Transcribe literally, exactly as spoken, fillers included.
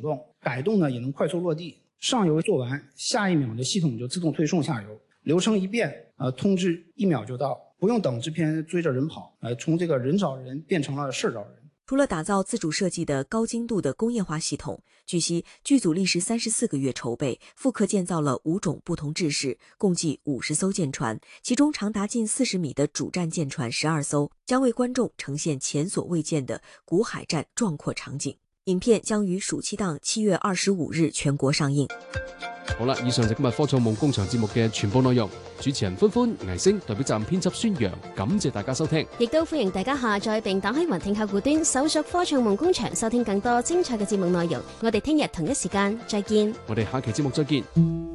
动，摆动呢也能快速落地。上游做完，下一秒的系统就自动推送下游，流程一变，呃，通知一秒就到，不用等制片追着人跑，呃，从这个人找人变成了事找人。 除了打造自主设计的高精度的工业化系统，据悉剧组历时三十四个月筹备，复刻建造了五种不同制式，共计五十艘舰船，其中长达近四十米的主战舰船十二艘，将为观众呈现前所未见的古海战壮阔场景。影片將於暑期檔七月二十五日全國上映。 好啦，以上就今日科創夢工場節目嘅全部內容。主持人歡歡、倪星代表站編輯孫陽，感謝大家收聽。 亦都歡迎大家下載並打開雲聽客戶端，搜索科創夢工場，收聽更多精彩嘅節目內容。我哋聽日同一時間再見。 我哋下期節目再見。